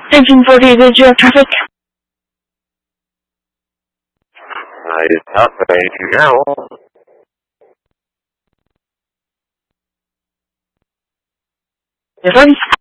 1940, do you have traffic? It's not raining now. Yes,